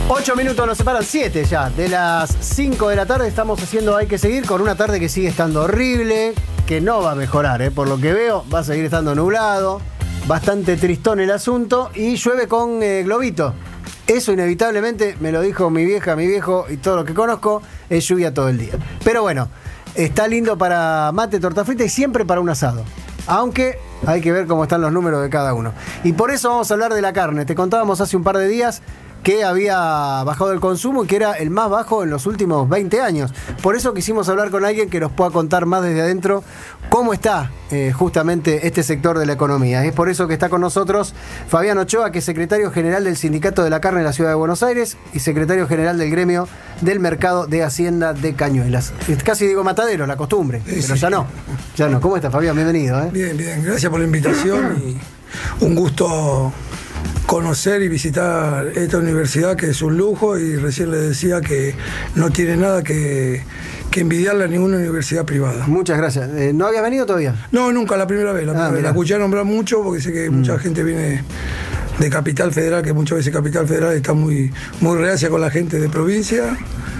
8 minutos nos separan, 7 ya. De las 5 de la tarde estamos haciendo Hay que Seguir con una tarde que sigue estando horrible, que no va a mejorar, por lo que veo, va a seguir estando nublado, bastante tristón el asunto y llueve con globito. Eso inevitablemente, me lo dijo mi vieja, mi viejo y todo lo que conozco, es lluvia todo el día. Pero bueno, está lindo para mate, torta frita y siempre para un asado. Aunque hay que ver cómo están los números de cada uno. Y por eso vamos a hablar de la carne. Te contábamos hace un par de días que había bajado el consumo y que era el más bajo en los últimos 20 años. Por eso quisimos hablar con alguien que nos pueda contar más desde adentro cómo está justamente este sector de la economía. Es por eso que está con nosotros Fabián Ochoa, que es secretario general del Sindicato de la Carne de la Ciudad de Buenos Aires y secretario general del gremio del Mercado de Hacienda de Cañuelas. Casi digo matadero, la costumbre, pero sí. Ya no. ¿Cómo estás, Fabián? Bienvenido. Bien, gracias por la invitación y un gusto conocer y visitar esta universidad, que es un lujo, y recién le decía que no tiene nada que envidiarle a ninguna universidad privada. Muchas gracias. ¿No habías venido todavía? No, nunca, la primera vez. La escuché nombrar mucho porque sé que mucha gente viene de Capital Federal, que muchas veces Capital Federal está muy reacia con la gente de provincia.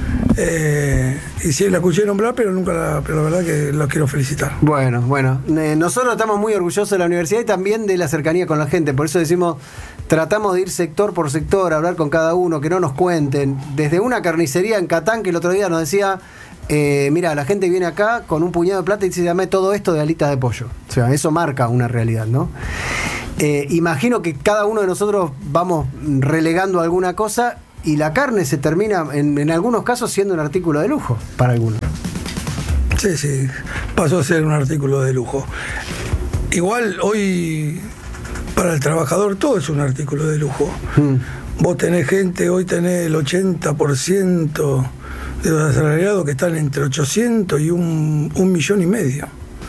Y sí, la escuché nombrar, pero pero la verdad que los quiero felicitar. Bueno, nosotros estamos muy orgullosos de la universidad y también de la cercanía con la gente, por eso decimos, tratamos de ir sector por sector, a hablar con cada uno, que no nos cuenten, desde una carnicería en Catán, que el otro día nos decía, mira, la gente viene acá con un puñado de plata y dice, dame todo esto de alitas de pollo. O sea, eso marca una realidad, ¿no? Imagino que cada uno de nosotros vamos relegando alguna cosa y la carne se termina, en algunos casos, siendo un artículo de lujo para algunos. Sí, pasó a ser un artículo de lujo. Igual hoy, para el trabajador, todo es un artículo de lujo. Vos tenés gente, hoy tenés el 80% de los asalariados que están entre 800 y 1,5 millones.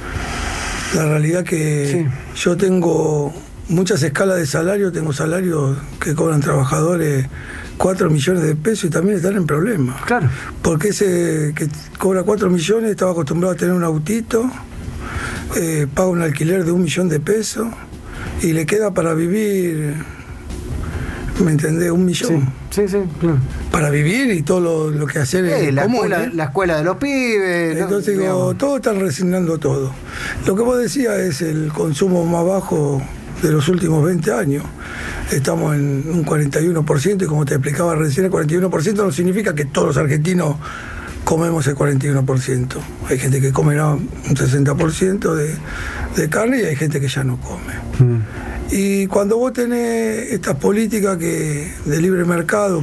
La realidad que sí. Yo tengo muchas escalas de salario, tengo salarios que cobran trabajadores 4 millones de pesos y también están en problemas. Claro. Porque ese que cobra 4 millones estaba acostumbrado a tener un autito, paga un alquiler de 1 millón de pesos y le queda para vivir, ¿me entendés? 1 millón. Sí, claro. Para vivir y todo lo que hacer es común. La escuela de los pibes. Entonces digo, todos están resignando todo. Lo que vos decías es el consumo más bajo de los últimos 20 años. Estamos en un 41% y como te explicaba recién, el 41% no significa que todos los argentinos comemos el 41%. Hay gente que comerá un 60% de carne y hay gente que ya no come. Y cuando vos tenés estas políticas de libre mercado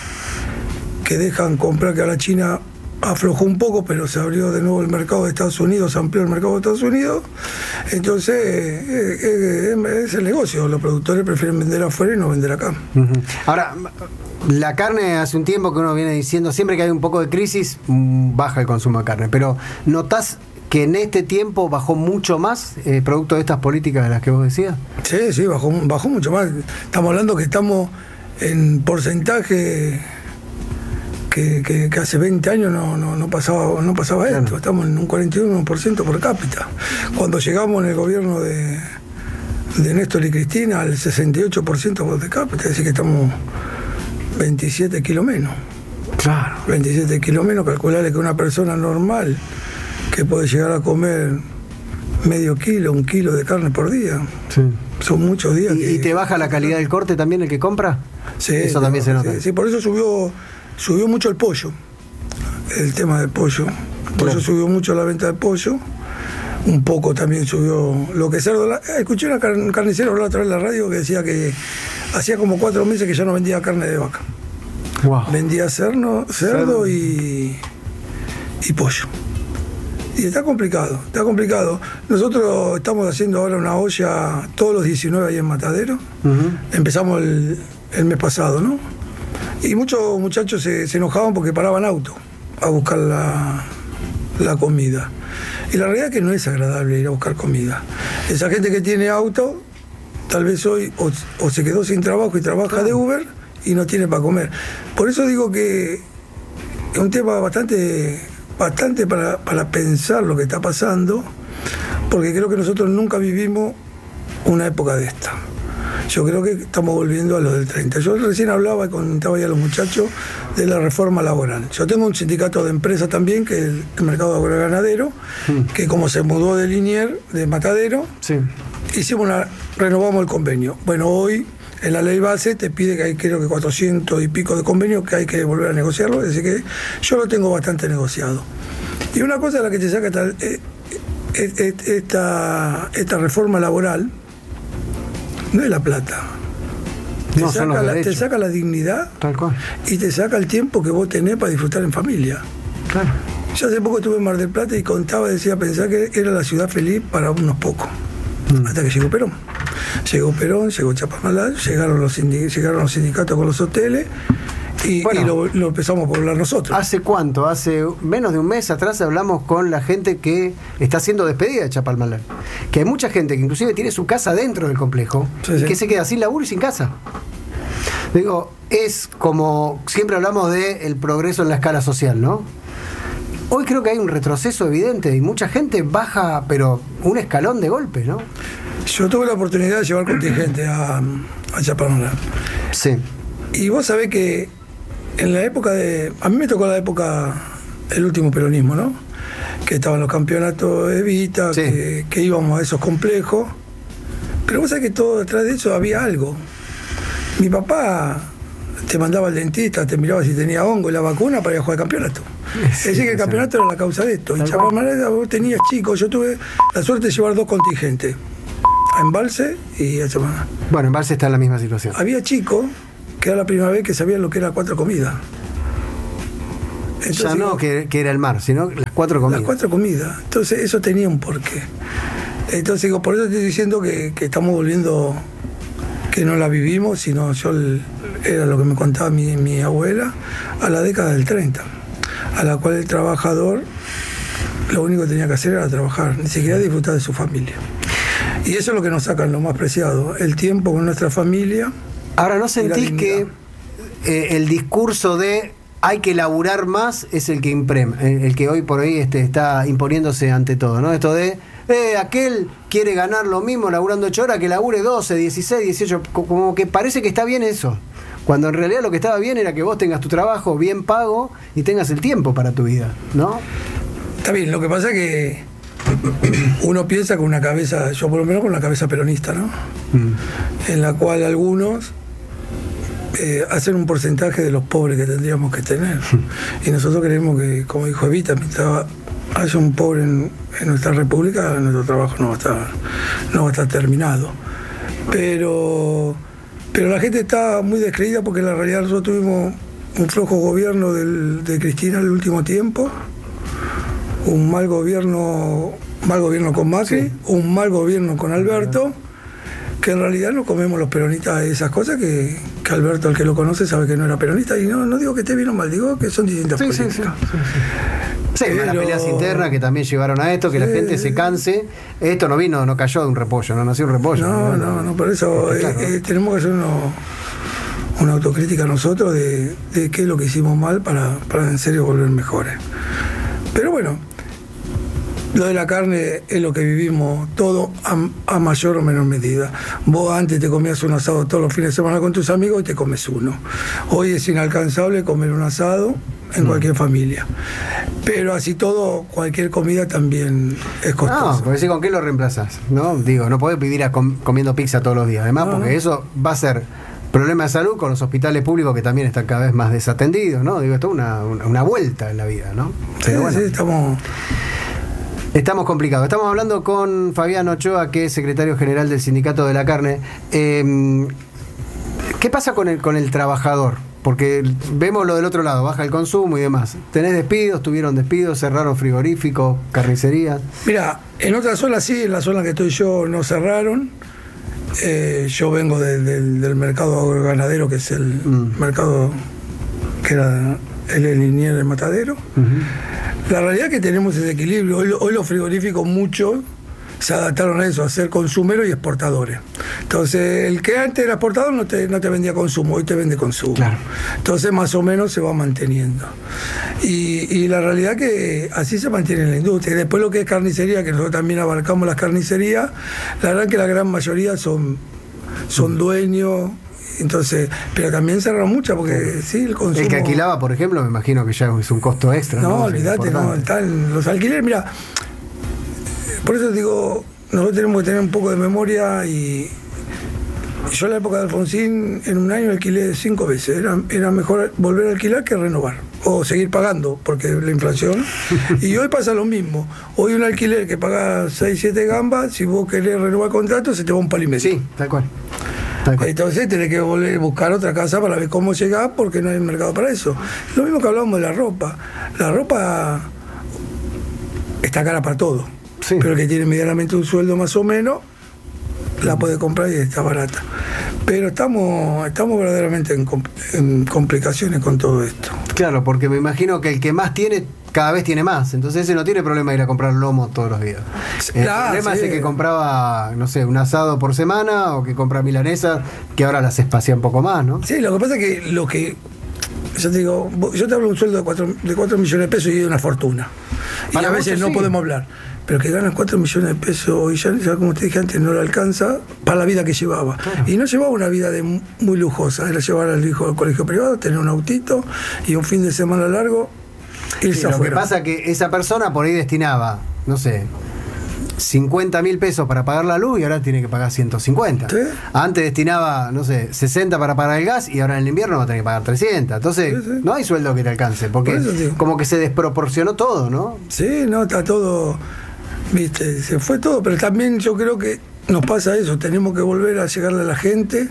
que dejan comprar, que a la China aflojó un poco, pero se abrió de nuevo el mercado de Estados Unidos, se amplió el mercado de Estados Unidos, entonces es el negocio, los productores prefieren vender afuera y no vender acá. Ahora, la carne, hace un tiempo que uno viene diciendo, siempre que hay un poco de crisis, baja el consumo de carne, pero ¿notás que en este tiempo bajó mucho más producto de estas políticas de las que vos decías? Sí, bajó mucho más. Estamos hablando que estamos en porcentaje que hace 20 años no pasaba esto. Claro. Estamos en un 41% por cápita. Cuando llegamos en el gobierno de Néstor y Cristina al 68% por cápita, es decir que estamos 27 kilos menos. Claro. 27 kilos menos, calcularle que una persona normal que puede llegar a comer medio kilo, 1 kilo de carne por día. Sí. Son muchos días. ¿Y te baja la calidad del corte también el que compra? Sí. Eso también se nota. Sí, por eso subió mucho el pollo, el tema del pollo. Por eso subió mucho la venta de pollo. Un poco también subió lo que cerdo. Escuché una carnicera hablar otra vez en la radio que decía que hacía como 4 meses que ya no vendía carne de vaca. Wow. Vendía cerdo y pollo. Y está complicado. Nosotros estamos haciendo ahora una olla todos los 19 ahí en Matadero. Empezamos el mes pasado, ¿no? Y muchos muchachos se enojaban porque paraban auto a buscar la comida. Y la realidad es que no es agradable ir a buscar comida. Esa gente que tiene auto, tal vez hoy o se quedó sin trabajo y trabaja de Uber y no tiene para comer. Por eso digo que es un tema bastante para pensar lo que está pasando, porque creo que nosotros nunca vivimos una época de esta. Yo creo que estamos volviendo a lo del 30. Yo recién hablaba y contaba ya a los muchachos de la reforma laboral. Yo tengo un sindicato de empresa también, que es el mercado agroganadero, que como se mudó de Liniers, de Matadero, Sí. renovamos el convenio. Bueno, hoy en la ley base te pide que hay, creo que 400 y pico de convenios que hay que volver a negociarlo, así que yo lo tengo bastante negociado. Y una cosa es la que te saca esta reforma laboral, no es la plata. No, Te saca la dignidad. Tal cual. Y te saca el tiempo que vos tenés para disfrutar en familia. Claro. Yo hace poco estuve en Mar del Plata y pensaba que era la ciudad feliz para unos pocos. Hasta que llegó Perón. Llegó Chapamalal, llegaron los sindicatos con los hoteles y lo empezamos a poblar nosotros. ¿Hace cuánto? Hace menos de un mes atrás hablamos con la gente que está siendo despedida de Chapalmalal. Que hay mucha gente que inclusive tiene su casa dentro del complejo y que se queda sin laburo y sin casa. Digo, es como siempre hablamos del progreso en la escala social, ¿no? Hoy creo que hay un retroceso evidente y mucha gente baja, pero un escalón de golpe, ¿no? Yo tuve la oportunidad de llevar contingente a Chapalmalal. Sí. Y vos sabés que en la época a mí me tocó la época el último peronismo, ¿no? Que estaban los campeonatos de Evita, sí, que íbamos a esos complejos. Pero vos sabés que todo detrás de eso había algo. Mi papá te mandaba al dentista, te miraba si tenía hongo y la vacuna para ir a jugar el campeonato. Es decir, que el campeonato era la causa de esto. Y Chapalmalal, vos tenías chicos. Yo tuve la suerte de llevar 2 contingentes, a Embalse y a Chapalmalal. Bueno, Embalse está en la misma situación. Había chicos que era la primera vez que sabían lo que era 4 comidas. Entonces, ya no que era el mar, sino las 4 comidas. Las 4 comidas. Entonces eso tenía un porqué. Entonces digo, por eso estoy diciendo que estamos volviendo, que no la vivimos, sino era lo que me contaba mi abuela, a la década del 30, a la cual el trabajador lo único que tenía que hacer era trabajar, ni siquiera disfrutar de su familia. Y eso es lo que nos sacan lo más preciado, el tiempo con nuestra familia. Ahora, ¿no sentís que el discurso de hay que laburar más es el que el que hoy por hoy está imponiéndose ante todo, ¿no? Esto de aquel quiere ganar lo mismo laburando 8 horas que labure 12, 16, 18, como que parece que está bien eso, cuando en realidad lo que estaba bien era que vos tengas tu trabajo bien pago y tengas el tiempo para tu vida, ¿no? Está bien, lo que pasa es que uno piensa con una cabeza, yo por lo menos con una cabeza peronista, ¿no? En la cual algunos hacen un porcentaje de los pobres que tendríamos que tener. Y nosotros creemos que, como dijo Evita, mientras haya un pobre en nuestra república, nuestro trabajo no va a estar terminado. Pero la gente está muy descreída porque en la realidad nosotros tuvimos un flojo gobierno de Cristina en el último tiempo, un mal gobierno con Macri, sí, un mal gobierno con Alberto, que en realidad no comemos los peronistas de esas cosas que Alberto, el que lo conoce, sabe que no era peronista, y no digo que esté bien o mal, digo que son distintas políticas. Sí, las peleas internas que también llevaron a esto, que la gente se canse. Esto no cayó de un repollo, no nació un repollo. No, por eso claro, tenemos que hacer una autocrítica nosotros de qué es lo que hicimos mal para en serio volver mejores. Pero bueno, lo de la carne es lo que vivimos todo a mayor o menor medida. Vos antes te comías un asado todos los fines de semana con tus amigos y te comes uno. Hoy es inalcanzable comer un asado en cualquier familia. Pero así todo, cualquier comida también es costosa. No, porque si con qué lo reemplazás, ¿no? Digo, no podés vivir comiendo pizza todos los días. Además, porque eso va a ser problema de salud con los hospitales públicos que también están cada vez más desatendidos, ¿no? Digo, esto es una vuelta en la vida, ¿no? Pero bueno, Estamos complicados. Estamos hablando con Fabián Ochoa, que es secretario general del Sindicato de la Carne. ¿Qué pasa con el trabajador? Porque vemos lo del otro lado, baja el consumo y demás. ¿Tenés despidos? ¿Tuvieron despidos? ¿Cerraron frigoríficos, carnicerías? Mira, en otras zonas sí, en la zona que estoy yo no cerraron. Yo vengo del mercado agroganadero, que es el mercado que era el Liniers de Matadero. La realidad es que tenemos ese equilibrio. Hoy los frigoríficos muchos se adaptaron a eso, a ser consumeros y exportadores. Entonces, el que antes era exportador no te vendía consumo, hoy te vende consumo. Claro. Entonces, más o menos se va manteniendo. Y la realidad es que así se mantiene la industria. Y después lo que es carnicería, que nosotros también abarcamos las carnicerías, la verdad es que la gran mayoría son son dueños. Entonces, pero también cerraron muchas porque sí, el consumo. El que alquilaba, por ejemplo, me imagino que ya es un costo extra. No, olvídate, no, los alquileres, mira, por eso digo, nosotros tenemos que tener un poco de memoria y yo en la época de Alfonsín, en un año alquilé 5 veces, era mejor volver a alquilar que renovar, o seguir pagando, porque la inflación, y hoy pasa lo mismo, hoy un alquiler que paga 6, 7 gambas, si vos querés renovar el contrato, se te va un palo y medio. Sí, tal cual. Entonces tenés que volver a buscar otra casa para ver cómo llegás porque no hay mercado para eso. Lo mismo que hablábamos de la ropa. La ropa está cara para todo. Sí. Pero el que tiene medianamente un sueldo más o menos la puede comprar y está barata. Pero estamos verdaderamente en complicaciones con todo esto. Claro, porque me imagino que el que más tiene cada vez tiene más, entonces ese no tiene problema de ir a comprar lomo todos los días. Claro, el problema es el que compraba, no sé, un asado por semana o que compra milanesas, que ahora las espacía un poco más, ¿no? Sí, lo que pasa es que yo te digo, yo te hablo de un sueldo de 4 millones de pesos y de una fortuna. Y a veces no podemos hablar. Pero que ganas 4 millones de pesos y ya, como te dije antes, no le alcanza para la vida que llevaba. Claro. Y no llevaba una vida muy lujosa, era llevar al hijo al colegio privado, tener un autito y un fin de semana largo. Sí, lo que pasa es que esa persona por ahí destinaba, no sé, 50.000 pesos para pagar la luz y ahora tiene que pagar 150. ¿Sí? Antes destinaba, no sé, 60 para pagar el gas y ahora en el invierno va a tener que pagar 300. Entonces, sí. No hay sueldo que te alcance, porque como que se desproporcionó todo, ¿no? Sí, no, está todo, viste, se fue todo, pero también yo creo que nos pasa eso, tenemos que volver a llegarle a la gente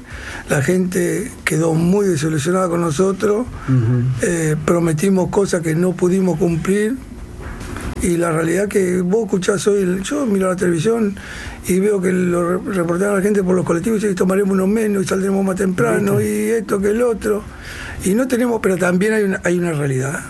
quedó muy desilusionada con nosotros, prometimos cosas que no pudimos cumplir y la realidad que vos escuchás hoy, yo miro la televisión y veo que lo reportaron a la gente por los colectivos y tomaremos unos menos y saldremos más temprano y esto que el otro y no tenemos, pero también hay una realidad,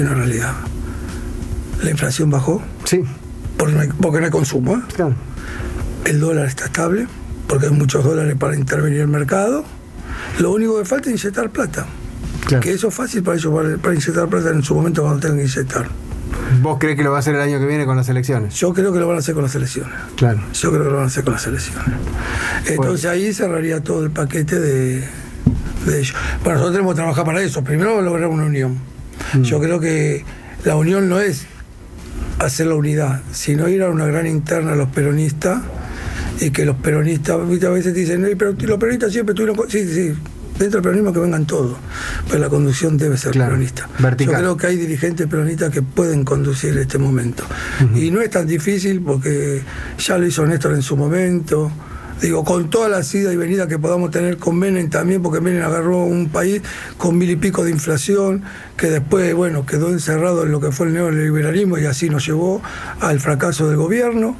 la inflación bajó, sí, porque no hay consumo, claro. El dólar está estable, porque hay muchos dólares para intervenir el mercado. Lo único que falta es inyectar plata. Claro. Que eso es fácil para ellos, para inyectar plata en su momento cuando tengan que inyectar. ¿Vos crees que lo va a hacer el año que viene con las elecciones? Yo creo que lo van a hacer con las elecciones. Claro. Yo creo que lo van a hacer con las elecciones. Entonces ahí cerraría todo el paquete de ellos. Bueno, nosotros tenemos que trabajar para eso. Primero lograr una unión. Yo creo que la unión no es hacer la unidad, sino ir a una gran interna a los peronistas y que los peronistas, a veces te dicen, no, pero los peronistas siempre tuvieron... Sí, dentro del peronismo que vengan todos, pero la conducción debe ser peronista. Vertical. Yo creo que hay dirigentes peronistas que pueden conducir este momento. Y no es tan difícil porque ya lo hizo Néstor en su momento. Digo, con todas las idas y venidas que podamos tener con Menem también, porque Menem agarró un país con 1000 y pico de inflación, que después, bueno, quedó encerrado en lo que fue el neoliberalismo y así nos llevó al fracaso del gobierno.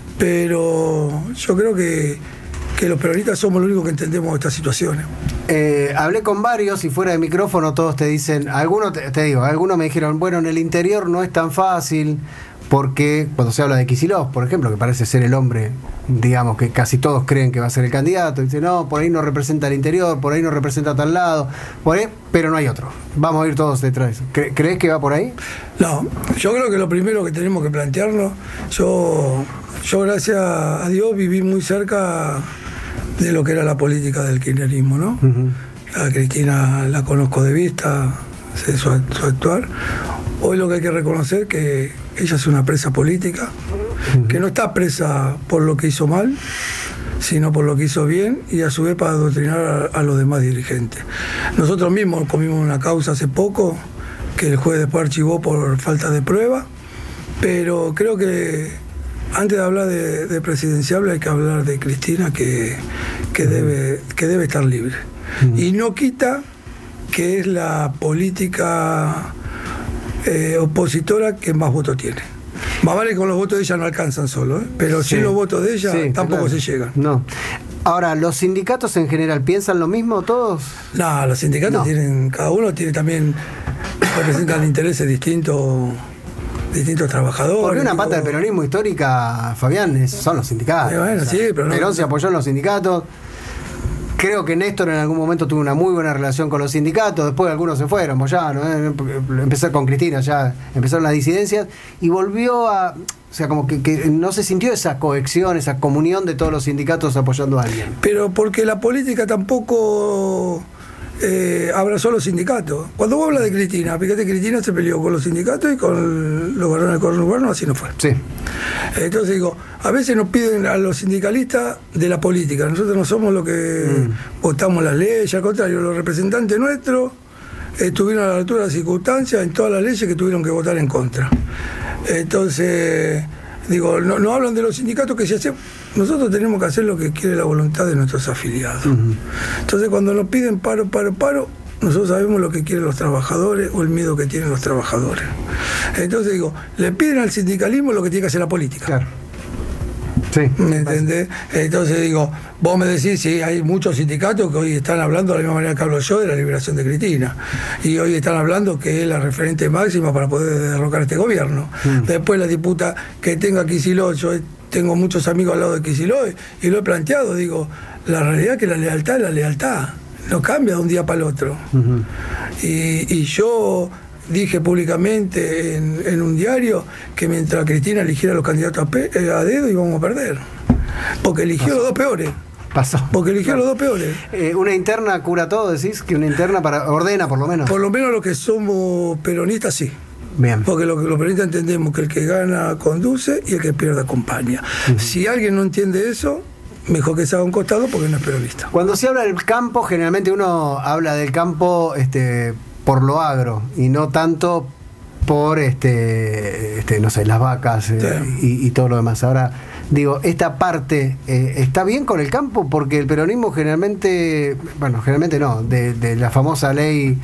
Pero yo creo que los peronistas somos los únicos que entendemos estas situaciones. Hablé con varios y fuera de micrófono todos te dicen, algunos algunos me dijeron, bueno, en el interior no es tan fácil, porque cuando se habla de Kicillof, por ejemplo, que parece ser el hombre, digamos, que casi todos creen que va a ser el candidato, dicen, no, por ahí no representa el interior, por ahí no representa tal lado, por ahí, pero no hay otro. Vamos a ir todos detrás de eso. ¿Crees que va por ahí? No, yo creo que lo primero que tenemos que plantearnos, yo gracias a Dios viví muy cerca de lo que era la política del kirchnerismo, ¿no? A Cristina la conozco de vista, sé su actuar. Hoy lo que hay que reconocer que ella es una presa política, que no está presa por lo que hizo mal, sino por lo que hizo bien y a su vez para adoctrinar a los demás dirigentes. Nosotros mismos comimos una causa hace poco que el juez después archivó por falta de prueba, pero creo que antes de hablar de presidenciable hay que hablar de Cristina que debe estar libre. Y no quita que es la política opositora que más votos tiene. Más vale que con los votos de ella no alcanzan solo, pero sí, sin los votos de ella tampoco se llegan. No. Ahora, ¿los sindicatos en general piensan lo mismo todos? No, los sindicatos tienen, cada uno tiene también, representan intereses distintos trabajadores. Porque una pata del peronismo histórica, Fabián, son los sindicatos. Bueno, sí, pero Perón se apoyó en los sindicatos. creo que Néstor en algún momento tuvo una muy buena relación con los sindicatos, después algunos se fueron, Moyano, empezó con Cristina, ya empezaron las disidencias, y volvió a... O sea, como que no se sintió esa cohesión, esa comunión de todos los sindicatos apoyando a alguien. Pero porque la política tampoco abrazó a los sindicatos. Cuando vos hablas de Cristina, fíjate, Cristina se peleó con los sindicatos y con los varones del conurbano, así no fue. Sí. Entonces digo, a veces nos piden a los sindicalistas de la política. Nosotros no somos los que votamos las leyes, al contrario, los representantes nuestros estuvieron a la altura de las circunstancias en todas las leyes que tuvieron que votar en contra. Entonces, digo, no hablan de los sindicatos que se hacen. Nosotros tenemos que hacer lo que quiere la voluntad de nuestros afiliados. Entonces, cuando nos piden paro, nosotros sabemos lo que quieren los trabajadores o el miedo que tienen los trabajadores. Entonces, digo, le piden al sindicalismo lo que tiene que hacer la política. Claro. Sí. ¿Me entendés? Entonces digo, vos me decís, sí, hay muchos sindicatos que hoy están hablando de la misma manera que hablo yo de la liberación de Cristina. Y hoy están hablando que es la referente máxima para poder derrocar este gobierno. Después la disputa que tenga Kicillof, yo tengo muchos amigos al lado de Kicillof y lo he planteado, digo, la realidad es que la lealtad es la lealtad. No cambia de un día para el otro. Y yo dije públicamente en un diario que mientras Cristina eligiera los candidatos a dedo íbamos a perder. Porque eligió los dos peores. Pasó. Porque eligió los dos peores. ¿Una interna cura todo, decís? ¿Que una interna ordena, por lo menos? Por lo menos los que somos peronistas, sí. Bien. Porque los peronistas entendemos que el que gana conduce y el que pierde acompaña. Si alguien no entiende eso, mejor que se haga un costado porque no es peronista. Cuando se habla del campo, generalmente uno habla del campo por lo agro y no tanto por no sé, las vacas y todo lo demás. Ahora, digo, esta parte está bien con el campo, porque el peronismo generalmente no, de la famosa ley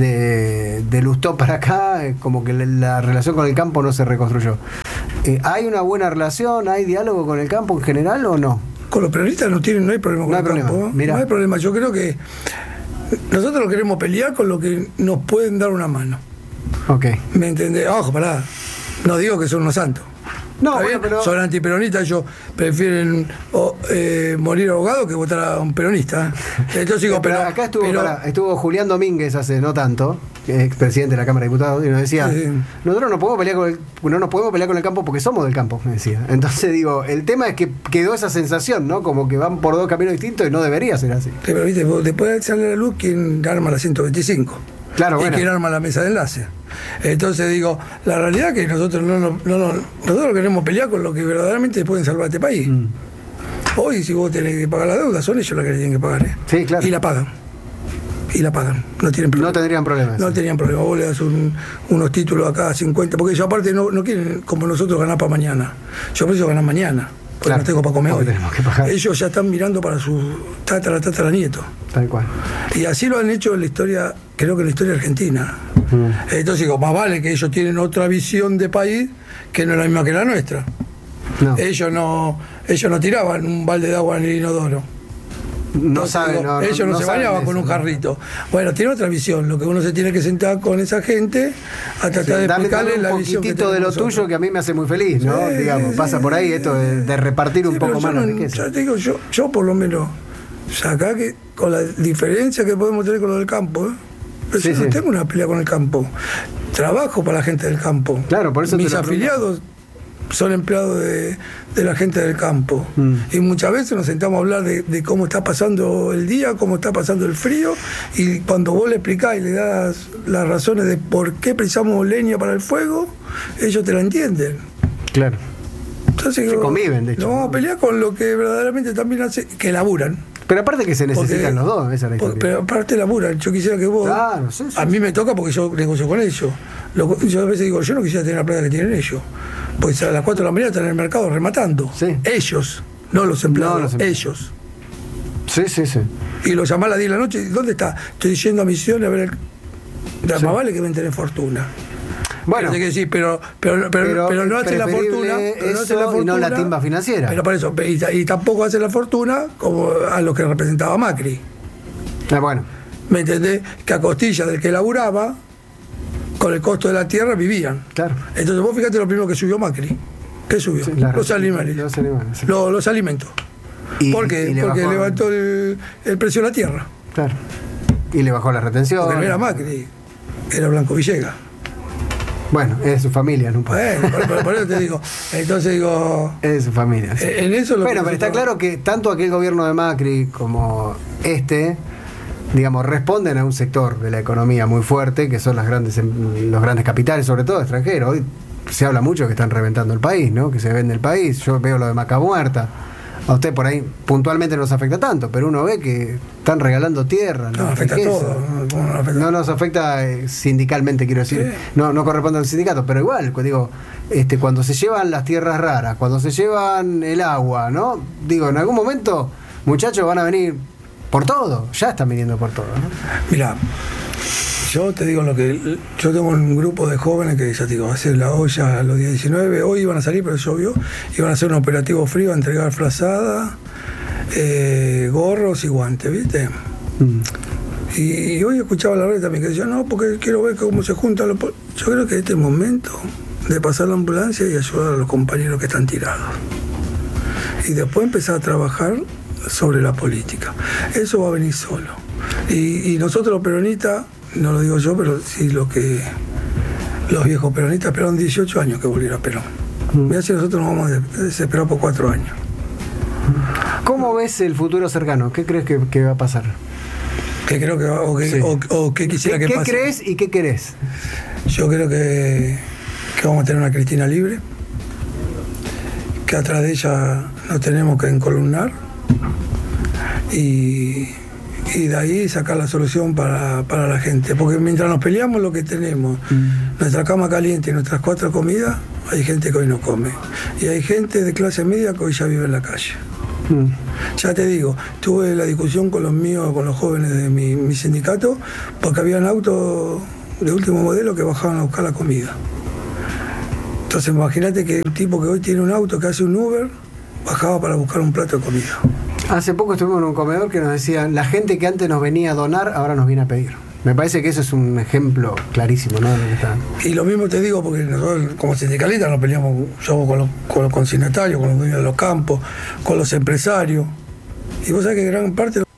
de Lustó para acá, como que la relación con el campo no se reconstruyó. ¿Hay una buena relación? ¿Hay diálogo con el campo en general o no? Con los peronistas no hay problema con el campo. No hay problema. Yo creo que nosotros queremos pelear con lo que nos pueden dar una mano. Ok. ¿Me entendés? Ojo, pará. No digo que son unos santos. No, bueno, pero... Son antiperonistas, ellos prefieren morir ahogados que votar a un peronista. Entonces digo, pero acá estuvo Julián Domínguez hace no tanto, que es expresidente de la Cámara de Diputados, y nos decía, nosotros no nos podemos pelear con el campo porque somos del campo, me decía. Entonces digo, el tema es que quedó esa sensación, ¿no? Como que van por dos caminos distintos y no debería ser así. Pero viste, después de salir a la luz, ¿quién arma la 125? Claro, y bueno. quién arma la mesa de enlace. Entonces digo, la realidad es que nosotros nosotros queremos pelear con lo que verdaderamente pueden salvar a este país. Hoy, si vos tenés que pagar la deuda, son ellos los que tienen que pagar. Sí, claro. Y la pagan. No tienen problema. No tendrían problemas. No tenían problema. Vos le das unos títulos acá a 50, porque ellos aparte no quieren como nosotros ganar para mañana. Yo por eso ganar mañana. Porque claro, no tengo para comer hoy. Que pagar. Ellos ya están mirando para su tataranieto. Tal cual. Y así lo han hecho en la historia, creo que en la historia argentina. Entonces digo, más vale que ellos tienen otra visión de país que no es la misma que la nuestra. No. Ellos no tiraban un balde de agua en el inodoro. No saben, ellos no se bañaban con un jarrito. Bueno, tiene otra visión. Lo que uno se tiene que sentar con esa gente a tratar de explicarle la visión que de lo nosotros. Tuyo que a mí me hace muy feliz, ¿no? Sí, digamos, pasa por ahí esto de repartir un poco más la riqueza. Yo te digo, yo por lo menos, acá que con la diferencia que podemos tener con lo del campo, pero yo no tengo una pelea con el campo. Trabajo para la gente del campo. Claro, por eso mis afiliados son empleados de la gente del campo. Y muchas veces nos sentamos a hablar de cómo está pasando el día, cómo está pasando el frío, y cuando vos le explicás y le das las razones de por qué precisamos leña para el fuego, ellos te la entienden. Claro. Entonces, se conviven, de hecho. No vamos a pelear con lo que verdaderamente también hace, que laburan. Pero aparte que se necesitan los dos, esa es la historia. Pero aparte laburan. Yo quisiera que vos... Claro, a mí me toca porque yo negocio con ellos. Yo a veces digo, yo no quisiera tener la plata que tienen ellos. Pues a las 4 de la mañana están en el mercado rematando. Sí. Ellos, no los empleados, ellos. Sí. Y los llamás a las 10 de la noche, ¿dónde está? Estoy yendo a Misiones a ver más vale que ven tener fortuna. Bueno, decir, pero no hace la fortuna. Y no la timba financiera. Pero por eso, y tampoco hace la fortuna como a los que representaba Macri. Bueno. ¿Me entendés? Que a costilla del que laburaba, con el costo de la tierra vivían. Claro. Entonces vos fíjate lo primero que subió Macri. ¿Qué subió? Sí, los alimentos. Sí. Los alimentos. ¿Por qué? Porque levantó el precio de la tierra. Claro. Y le bajó la retención. Porque no era Macri, era Blanco Villegas. Bueno, es de su familia, ¿no? Bueno, por eso te digo. Entonces digo. Es de su familia. Sí. En eso lo bueno, pero está claro que tanto aquel gobierno de Macri como digamos, responden a un sector de la economía muy fuerte, que son los grandes capitales, sobre todo extranjeros. Hoy se habla mucho que están reventando el país, ¿no? Que se vende el país. Yo veo lo de Maca Muerta. A usted por ahí puntualmente no nos afecta tanto, pero uno ve que están regalando tierra. No, afecta a todo. No nos afecta sindicalmente, quiero decir. Sí. No corresponde al sindicato, pero igual, digo, cuando se llevan las tierras raras, cuando se llevan el agua, ¿no? Digo, en algún momento, muchachos, van a venir por todo. Ya están viniendo por todo, ¿no? Mirá, yo te digo yo tengo un grupo de jóvenes que ya te digo, hacer la olla a los días 19, hoy iban a salir, pero llovió, iban a hacer un operativo frío, a entregar frazada, gorros y guantes, ¿viste? Y hoy escuchaba la red también que decía, no, porque quiero ver cómo se juntan los... Yo creo que este es el momento de pasar la ambulancia y ayudar a los compañeros que están tirados. Y después empezar a trabajar sobre la política. Eso va a venir solo. Y nosotros los peronistas, no lo digo yo, pero sí los viejos peronistas esperaron 18 años que volviera Perón. Mirá si nosotros nos vamos a desesperar por 4 años. ¿Cómo ves el futuro cercano? ¿Qué crees que va a pasar? ¿Qué creo que va, o qué quisiera que pase? ¿Qué crees y qué querés? Yo creo que vamos a tener una Cristina libre, que atrás de ella nos tenemos que encolumnar y de ahí sacar la solución para la gente, porque mientras nos peleamos lo que tenemos, nuestra cama caliente y nuestras 4 comidas, hay gente que hoy no come, y hay gente de clase media que hoy ya vive en la calle. Ya te digo, tuve la discusión con los jóvenes de mi sindicato, porque habían autos de último modelo que bajaban a buscar la comida. Entonces imagínate que un tipo que hoy tiene un auto que hace un Uber, bajaba para buscar un plato de comida. Hace poco estuvimos en un comedor que nos decían, la gente que antes nos venía a donar, ahora nos viene a pedir. Me parece que eso es un ejemplo clarísimo, ¿no? De lo que está. Y lo mismo te digo, porque nosotros como sindicalistas nos peleamos con los consignatarios, con los dueños de los campos, con los empresarios. Y vos sabés que gran parte